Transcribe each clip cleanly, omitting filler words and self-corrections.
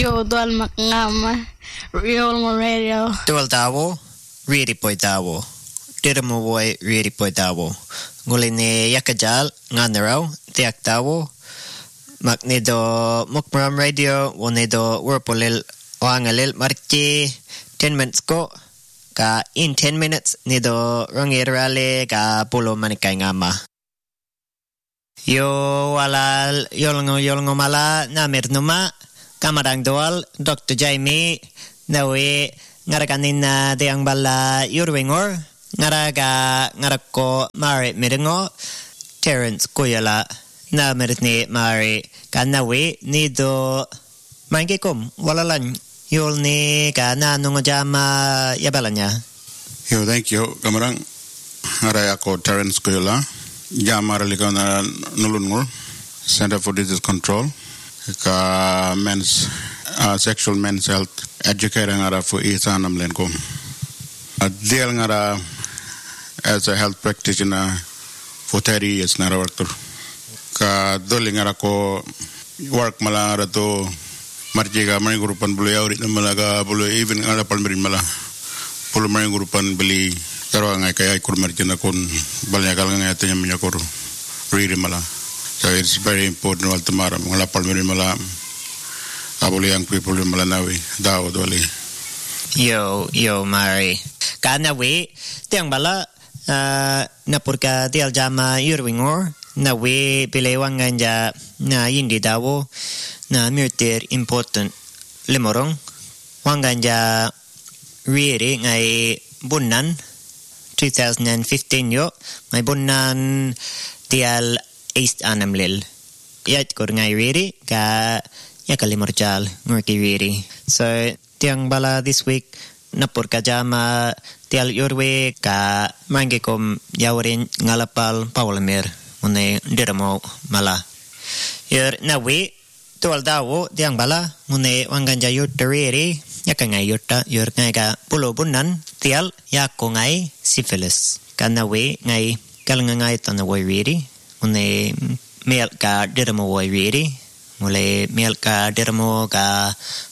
Yo dual makngama real radio dual tawo ready poi tawo dirmo boy ready poi tawo ngulini yakajal nganaraw tiak tawo magnedo mukram radio wonedo warpolil wangalil marchi 10 minutes ko ka in 10 minutes nido rongirale ka pulo manikay ngama yo wala yolngo mala namir numa kamarang doal Dr. Jamie nawe ngarakanin na diang bala yurwingor ngarako mari miringo Terence Kuyala na meritni mari kanawe nido mangikum walalan yol ni kana nungo jama yabalanya yo thank you kamarang ngaray ako Terence Kuyala jama ralika na nulungur Center for Disease Control ka men's sexual men's health educator ngara for isanam len ko deal ngara as a health practitioner for 30 years ngara work ka doli ngara ko work mala ngara to marjiga mari grupan bulu yauri malaga bulu even ngara palmerin mala bulu mari grupan beli tarwa ngai kay kur marjina kon balnya kal ngai tanya menyakor riri mala. So it's very important wal tomorrow ngala palmerin mala abuli young people mala nawi daw doli yo mari kana we tiang bala napurka dial jama yurwingor na we pilewang ganja na yindi dawo na mirtir important limorong wanganja really ngai bunnan 2015 yo ngai bunnan dial East Anamlil yat kur ngai really ka yakalimorjal ngurki really so tiang bala this week napur ka jama tial yorwe ka mangikom yawarin ngalapal pawlamer mune diramo mala yer nawi tol dawo tiang bala mune wanganja yuttereri yakanga yutta yer ngai ka pulo bunan tial yakongai syphilis kanawi ngai kalngai tanawai wiri mune mel ka diramo wai wiri mule mel ka diramo ka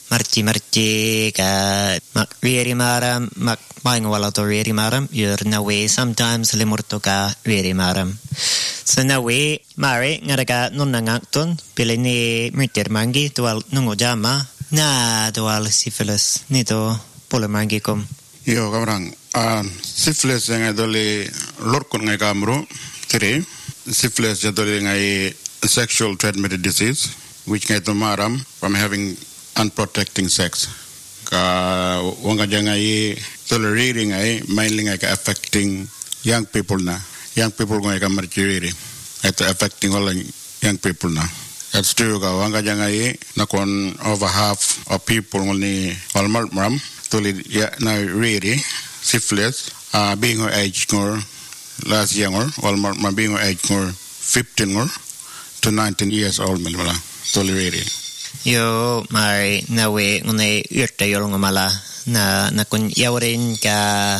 marci ka mak wiri maram mak paing wala to wiri maram yer nawe sometimes limurto ka wiri maram so nawe mare ngaraga nunangakton pilini mitir mangi tual nungo jama na tual syphilis nito polo mangi kom yo kamarang syphilis yang adole lorkon ngai kamro tere syphilis adole ngai sexual transmitted disease which ngai to maram from having unprotecting sex ka wanga jangai tolerating ai mainly ngai affecting young people ngai ka marchiri it affecting all young people na that's true ka wanga jangai nakon over half of people only almost maram toli ya na really syphilis being her age or last younger almost being her age or 15 or to 19 years old mala tolerating yo mai nawe ngune yurta yolong mala na kun yawarin ka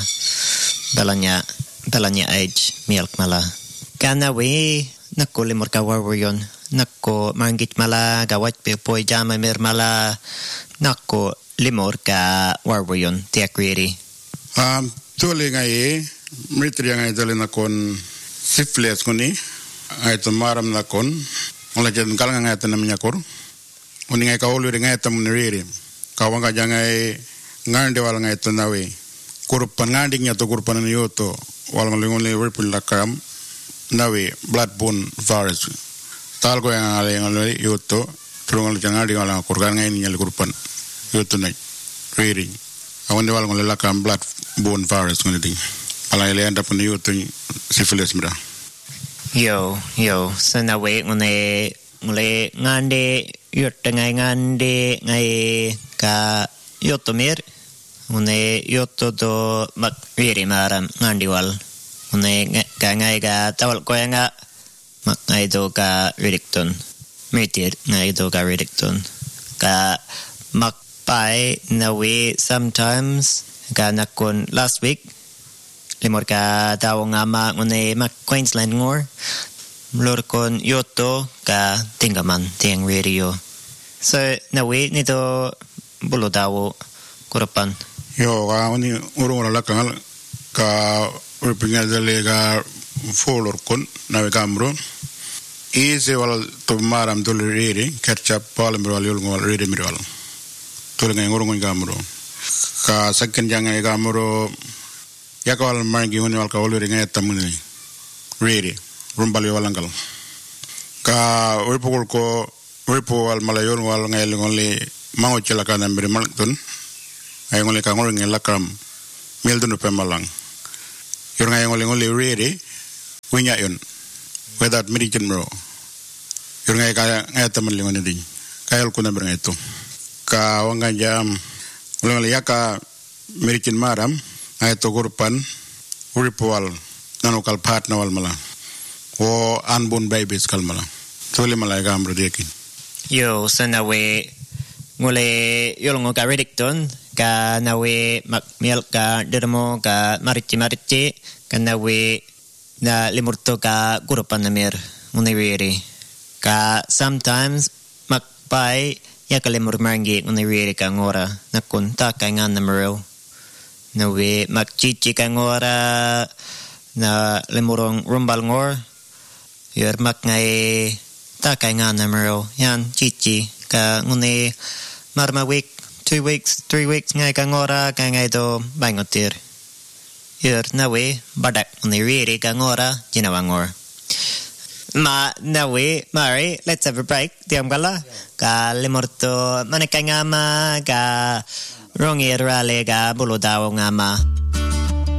balanya age milk mala kana we nakole morka warrion nakko mangit mala gawat pe poi jama mer mala nakko limor ka warrion tiakwiri tole ngai mitri ngai tole nakon syphilis kuni ai to maram nakon ola jan kal ngai tanam nyakor uni ngai ka olu ngai tam niri ka wanga jangai ngande wal ngai to nawe kurpan nganding nya to kurpan yoto wal ngolingole werpun lakam nawe bloodborne virus tal ko yang ngale yoto turungal jangali wala kurgan ngai nyal kurpan yoto nai riri awande wal ngole lakam bloodborne virus ngone ding ala ile anda pun yoto syphilis mira yo so nawe ngole ngande yoto ngai ka yoto mer ngone yoto do mak wiri maram ngandiwal ngone ka ngai ga tawal ko nga mak ngai do ka redicton metir ngai do ka redicton ka mak pai nawe sometimes ka nakon last week limor ka tawo ngama ngone mak Queensland ngor lor kon yoto ka tingaman tiang radio so na we nito buludawo kurupan yo ga oni urung la kangal ka urpinga dele ga folor kon na we gamro ise wal to maram dol riri ketchup palamro wal yul ngol riri mirwal tol ngay ngorong gamro ka sakken janga gamro yakal mangi woni wal ka wolori ngay tamuni riri rumbal yo walangal ka urpugol ko urpo wal malayon wal ngay ngoli mango chela kana mbiri malton ay ngoli ka ngol ngay lakam meldunu pemalang yor ngay ngoli riri winya yon without medication bro yor ngay ka ngay tamal li ngone di kayal ko na ber ngay to ka wanga jam wala yaka medication maram ay to gurpan uripwal nanokal partner wal mala o unborn babies kal mala tole mala gamro dekin yo sanawe ngole yolongo ka redicton ka nawe makmiel ka dermo ka marichi ka nawe na limurto ka gurupan namir ngunewiri ka sometimes makpai yakalimur mangi ngunewiri ka ngora nakunta ka ngan namero nawe makchichi ka ngora na limurong rumbal ngor yor makngai ta ka ngan namero yan chichi ka ngune marma week 2 weeks 3 weeks ngai ka ngora ka ngai do bangotir yor nawe badak ngunewiri ka ngora jinawangor ma nawe mari let's have a break diam kala ka limorto maneka ngama ka rongi rale ka buludaw ngama